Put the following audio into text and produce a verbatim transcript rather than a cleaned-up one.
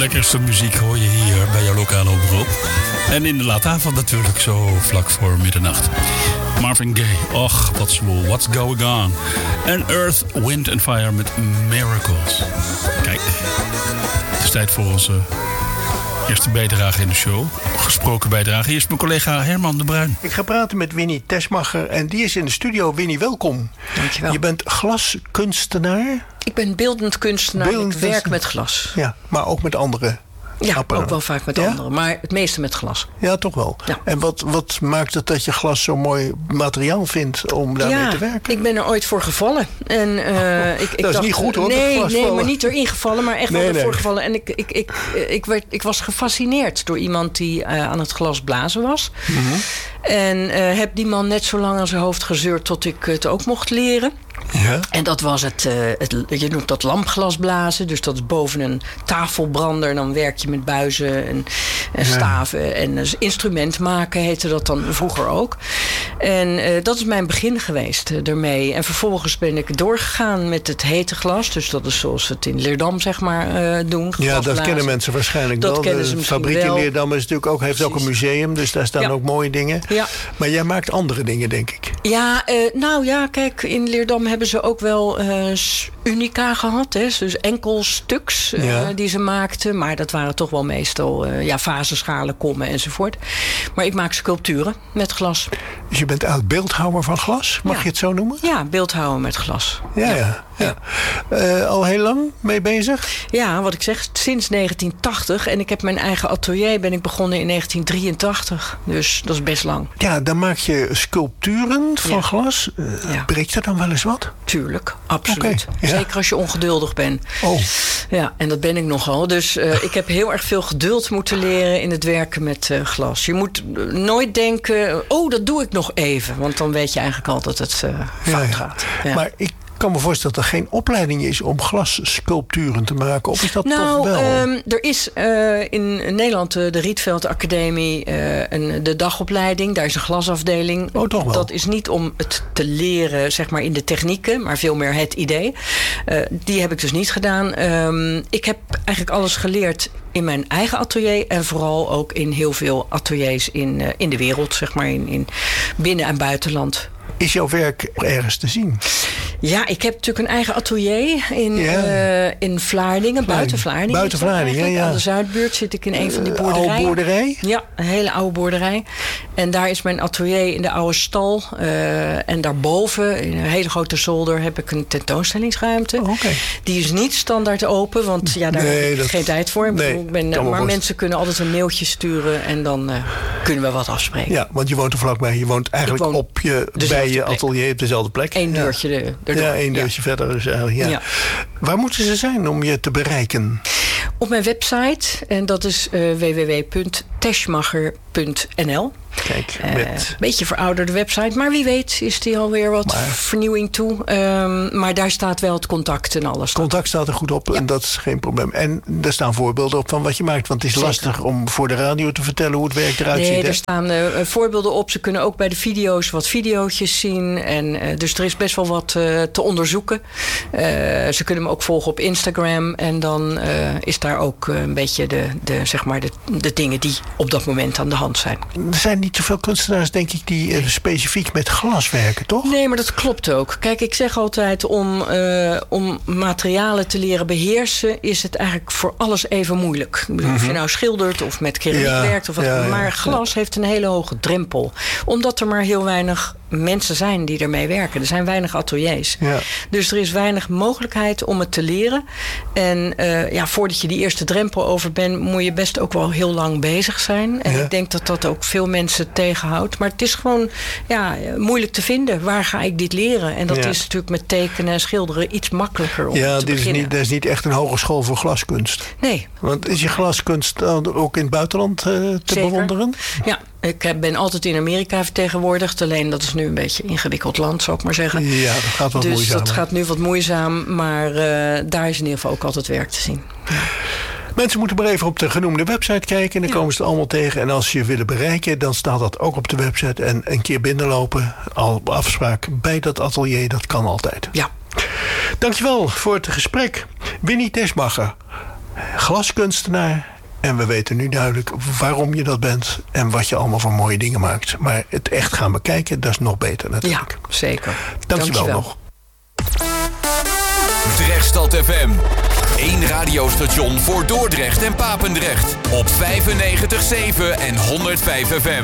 lekkerste muziek hoor je hier bij jouw lokale omroep. En in de late avond natuurlijk, zo vlak voor middernacht. Marvin Gaye, och, wat zwoel, what's going on? En Earth, Wind and Fire met Miracles. Kijk, het is tijd voor onze eerste bijdrage in de show. Gesproken bijdrage. Hier is mijn collega Herman de Bruin. Ik ga praten met Winnie Teschmacher en die is in de studio. Winnie, welkom. Dankjewel. Je bent glaskunstenaar. Ik ben beeldend kunstenaar. Beeldend ik werk met glas. Ja, maar ook met andere. Ja, apparaten. Ook wel vaak met ja? anderen. Maar het meeste met glas. Ja, toch wel. Ja. En wat, wat maakt het dat je glas zo'n mooi materiaal vindt om daarmee ja, te werken? Ik ben er ooit voor gevallen. En, uh, ik, ik dat dacht, is niet goed hoor. Nee, nee, maar niet erin gevallen. Maar echt nee, wel ervoor nee. gevallen. En ik, ik, ik, ik, werd, ik was gefascineerd door iemand die uh, aan het glas blazen was. Mm-hmm. En uh, heb die man net zo lang aan zijn hoofd gezeurd tot ik het ook mocht leren. Ja. En dat was het, uh, het, je noemt dat lampglas blazen. Dus dat is boven een tafelbrander. En dan werk je met buizen en, en staven. Ja. En dus instrument maken heette dat dan vroeger ook. En uh, dat is mijn begin geweest uh, ermee. En vervolgens ben ik doorgegaan met het hete glas. Dus dat is zoals we het in Leerdam zeg maar uh, doen. Ja, dat kennen mensen waarschijnlijk dat wel. Kennen ze de fabriek wel. in Leerdam is natuurlijk ook, heeft Precies. ook een museum. Dus daar staan ja. ook mooie dingen. Ja. Maar jij maakt andere dingen, denk ik. Ja, uh, nou ja, kijk, in Leerdam hebben ze ook wel uh, unica gehad. Hè? Dus enkel stuks uh, ja. die ze maakten. Maar dat waren toch wel meestal uh, ja, vazenschalen, kommen enzovoort. Maar ik maak sculpturen met glas. Dus je bent eigenlijk beeldhouwer van glas? Mag ja. je het zo noemen? Ja, beeldhouwer met glas. Ja, ja. ja. ja. Uh, al heel lang mee bezig? Ja, wat ik zeg, sinds negentien tachtig. En ik heb mijn eigen atelier, ben ik begonnen in negentien drieëntachtig. Dus dat is best lang. Ja, dan maak je sculpturen van ja. glas. Uh, ja. Breekt er dan wel eens wat? Tuurlijk, absoluut. Okay, ja. Zeker als je ongeduldig bent. Oh. Ja, en dat ben ik nogal. Dus uh, ik heb heel erg veel geduld moeten leren in het werken met uh, glas. Je moet uh, nooit denken, oh, dat doe ik nog even. Want dan weet je eigenlijk al dat het uh, fout ja, ja. gaat. Ja. Maar ik kan me voorstellen dat er geen opleiding is om glassculpturen te maken. Of is dat nou, toch wel? Um, er is uh, in Nederland uh, de Rietveld Academie, uh, een, de dagopleiding. Daar is een glasafdeling. Oh, toch wel? Dat is niet om het te leren, zeg maar, in de technieken, maar veel meer het idee. Uh, die heb ik dus niet gedaan. Um, ik heb eigenlijk alles geleerd in mijn eigen atelier en vooral ook in heel veel ateliers in, uh, in de wereld, zeg maar, in, in binnen- en buitenland. Is jouw werk ergens te zien? Ja, ik heb natuurlijk een eigen atelier in, ja. uh, in Vlaardingen, buiten Vlaardingen. Buiten Vlaardingen, ja. Aan de Zuidbuurt zit ik in een van die boerderijen. Oude boerderij? Ja, een hele oude boerderij. En daar is mijn atelier in de oude stal. Uh, en daarboven, in een hele grote zolder, heb ik een tentoonstellingsruimte. Oh, okay. Die is niet standaard open, want ja, daar nee, heb ik dat, geen tijd voor. Nee, ik ben, maar vast. Mensen kunnen altijd een mailtje sturen en dan uh, kunnen we wat afspreken. Ja, want je woont er vlakbij. Je woont eigenlijk woon op je, bij je atelier op dezelfde plek. Eén deurtje ja. de, erdoor. Ja, één deurtje ja. verder. Dus, ja. Ja. Waar moeten ze zijn om je te bereiken? Op mijn website. En dat is uh, w w w punt teschmacher punt n l. Kijk, Een met... uh, beetje verouderde website. Maar wie weet is die alweer wat maar... vernieuwing toe. Um, maar daar staat wel het contact en alles. Contact staat er goed op ja. en dat is geen probleem. En er staan voorbeelden op van wat je maakt. Want het is Zeker. lastig om voor de radio te vertellen hoe het werk eruit nee, ziet. Nee, er staan uh, voorbeelden op. Ze kunnen ook bij de video's wat videootjes zien. En, uh, dus er is best wel wat uh, te onderzoeken. Uh, ze kunnen me ook volgen op Instagram. En dan uh, is daar ook uh, een beetje de, de, zeg maar de, de dingen die op dat moment aan de hand zijn. Er zijn niet zoveel kunstenaars, denk ik, die uh, specifiek met glas werken, toch? Nee, maar dat klopt ook. Kijk, ik zeg altijd, om, uh, om materialen te leren beheersen, is het eigenlijk voor alles even moeilijk. Mm-hmm. Of je nou schildert of met keramiek ja, werkt of wat. Ja, maar ja, glas ja. heeft een hele hoge drempel. Omdat er maar heel weinig mensen zijn die ermee werken. Er zijn weinig ateliers. Ja. Dus er is weinig mogelijkheid om het te leren. En uh, ja, voordat je die eerste drempel over bent, moet je best ook wel heel lang bezig zijn. En ja. ik denk dat dat ook veel mensen tegenhoudt. Maar het is gewoon ja, moeilijk te vinden. Waar ga ik dit leren? En dat ja. is natuurlijk met tekenen en schilderen iets makkelijker om ja, te dit beginnen. Ja, dit is niet echt een hogeschool voor glaskunst. Nee. Want is je glaskunst ook in het buitenland uh, te Zeker. bewonderen? Ja. Ik ben altijd in Amerika vertegenwoordigd. Alleen dat is nu een beetje een ingewikkeld land, zou ik maar zeggen. Ja, dat gaat wat dus moeizaam. Dus dat gaat nu wat moeizaam. Maar uh, daar is in ieder geval ook altijd werk te zien. Ja. Mensen moeten maar even op de genoemde website kijken. En dan ja. komen ze er allemaal tegen. En als ze je willen bereiken, dan staat dat ook op de website. En een keer binnenlopen, al op afspraak bij dat atelier. Dat kan altijd. Ja. Dankjewel voor het gesprek. Winnie Teschmacher. glaskunstenaar. En we weten nu duidelijk waarom je dat bent en wat je allemaal voor mooie dingen maakt. Maar het echt gaan bekijken, dat is nog beter natuurlijk. Ja, zeker. Dankjewel, Dankjewel. nog. Drechtstad F M. Eén radiostation voor Dordrecht en Papendrecht. Op vijfennegentig komma zeven en honderdvijf F M.